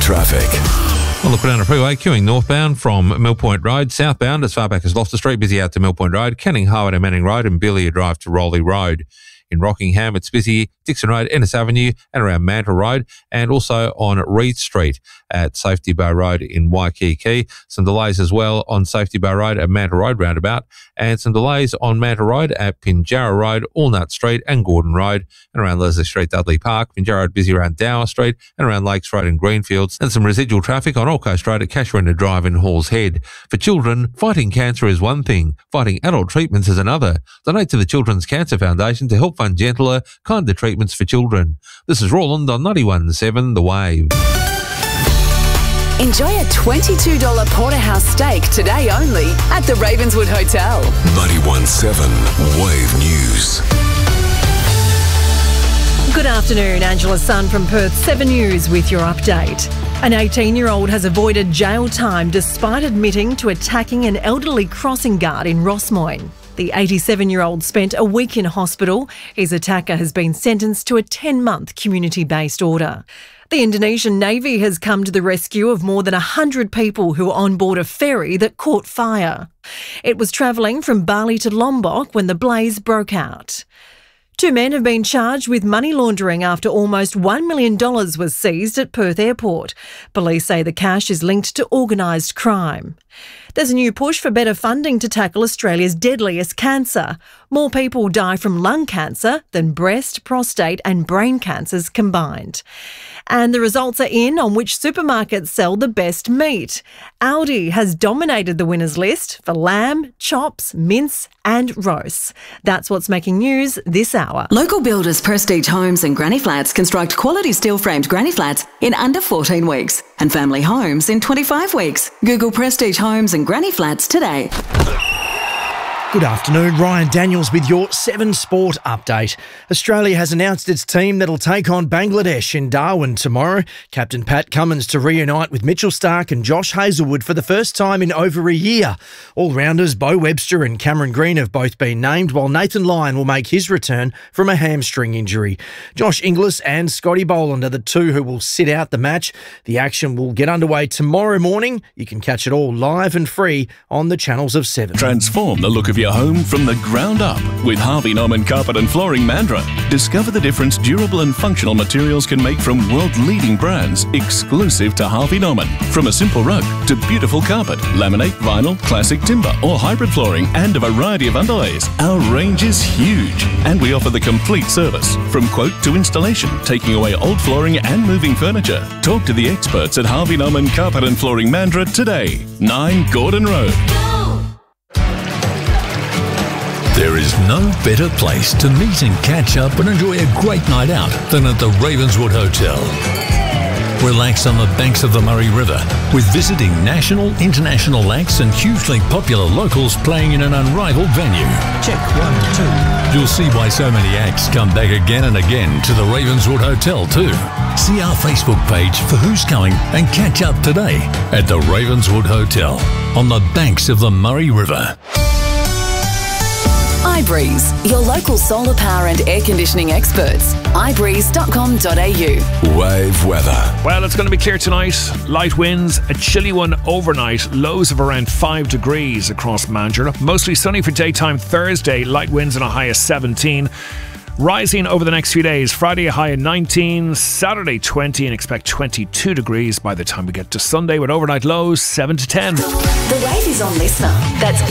traffic. Well, look down the freeway, queuing northbound from Mill Point Road, southbound as far back as Loftus Street, busy out to Mill Point Road, Canning Highway to Manning Road and Billia Drive to Rowley Road. In Rockingham, it's busy Dixon Road, Ennis Avenue and around Mantle Road, and also on Reed Street at Safety Bar Road in Waikiki. Some delays as well on Safety Bar Road at Mantle Road roundabout, and some delays on Mantle Road at Pinjarra Road, Allnut Street and Gordon Road, and around Leslie Street, Dudley Park. Pinjarra Road busy around Dower Street and around Lakes Road and Greenfields, and some residual traffic on Old Coast Road at Casuarina Drive in Halls Head. For children, fighting cancer is one thing, fighting adult treatments is another. Donate to the Children's Cancer Foundation to help fund gentler, kinder treatments for children. This is Roland on 91.7 The Wave. Enjoy a $22 porterhouse steak today only at the Ravenswood Hotel. 91.7 Wave News. Good afternoon, Angela Sun from Perth 7 News with your update. An 18-year-old has avoided jail time despite admitting to attacking an elderly crossing guard in Rossmoyne. The 87-year-old spent a week in hospital. His attacker has been sentenced to a 10-month community-based order. The Indonesian Navy has come to the rescue of more than 100 people who were on board a ferry that caught fire. It was travelling from Bali to Lombok when the blaze broke out. 2 men have been charged with money laundering after almost $1 million was seized at Perth Airport. Police say the cash is linked to organised crime. There's a new push for better funding to tackle Australia's deadliest cancer. More people die from lung cancer than breast, prostate and brain cancers combined. And the results are in on which supermarkets sell the best meat. Aldi has dominated the winners list for lamb, chops, mince and roasts. That's what's making news this hour. Local builders Prestige Homes and Granny Flats construct quality steel-framed granny flats in under 14 weeks and family homes in 25 weeks. Google Prestige Homes and Granny Flats today. Good afternoon, Ryan Daniels with your 7 Sport update. Australia has announced its team that'll take on Bangladesh in Darwin tomorrow. Captain Pat Cummins to reunite with Mitchell Starc and Josh Hazlewood for the first time in over a year. All-rounders Bo Webster and Cameron Green have both been named, while Nathan Lyon will make his return from a hamstring injury. Josh Inglis and Scotty Boland are the two who will sit out the match. The action will get underway tomorrow morning. You can catch it all live and free on the channels of 7. Transform the look of your home from the ground up with Harvey Norman Carpet and Flooring Mandurah. Discover the difference durable and functional materials can make from world-leading brands exclusive to Harvey Norman. From a simple rug to beautiful carpet, laminate, vinyl, classic timber or hybrid flooring and a variety of underlays. Our range is huge and we offer the complete service from quote to installation, taking away old flooring and moving furniture. Talk to the experts at Harvey Norman Carpet and Flooring Mandurah today. 9 Gordon Road. There is no better place to meet and catch up and enjoy a great night out than at the Ravenswood Hotel. Relax on the banks of the Murray River with visiting national, international acts and hugely popular locals playing in an unrivaled venue. Check 1, 2. You'll see why so many acts come back again and again to the Ravenswood Hotel too. See our Facebook page for who's coming and catch up today at the Ravenswood Hotel on the banks of the Murray River. iBreeze, your local solar power and air conditioning experts. ibreeze.com.au. Wave weather. Well, it's going to be clear tonight. Light winds, a chilly one overnight, lows of around 5 degrees across Mandurah. Mostly sunny for daytime Thursday, light winds and a high of 17. Rising over the next few days. Friday a high of 19, Saturday 20 and expect 22 degrees by the time we get to Sunday with overnight lows 7 to 10. The Wave is on Listener. That's